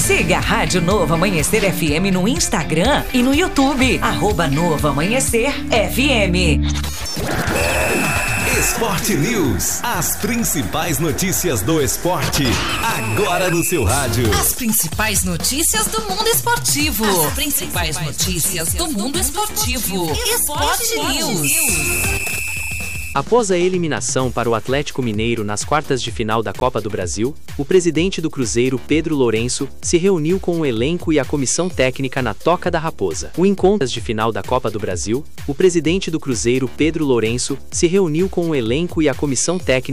Siga a Rádio Novo Amanhecer FM no Instagram e no YouTube. @Novo Amanhecer FM. Esporte News. As principais notícias do esporte. Agora no seu rádio. As principais notícias do mundo esportivo. As principais notícias do mundo esportivo. Esporte News. Após a eliminação para o Atlético Mineiro nas quartas de final da Copa do Brasil, o presidente do Cruzeiro, Pedro Lourenço, se reuniu com o elenco e a comissão técnica na Toca da Raposa. O encontro de final da Copa do Brasil, o presidente do Cruzeiro, Pedro Lourenço, se reuniu com o elenco e a comissão técnica